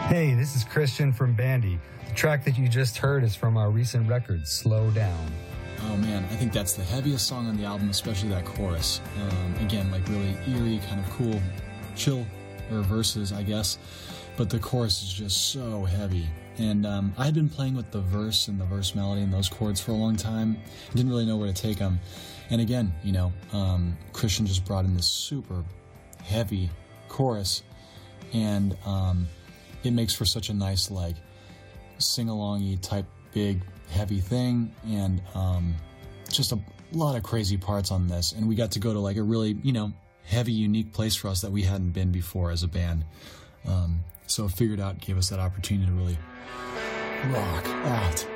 Hey, this is Christian from Bandy. The track that you just heard is from our recent record, Slow Down. Oh man, I think that's the heaviest song on the album, especially that chorus. Again, like really eerie, kind of cool, chill, or verses, I guess. But the chorus is just so heavy. And I had been playing with the verse and the verse melody and those chords for a long time. I didn't really know where to take them. And again, Christian just brought in this super heavy chorus. And it makes for such a nice, like, sing-along-y type big, heavy thing. And just a lot of crazy parts on this. And we got to go to, like, a really, heavy, unique place for us that we hadn't been before as a band. So Figured Out gave us that opportunity to really rock out.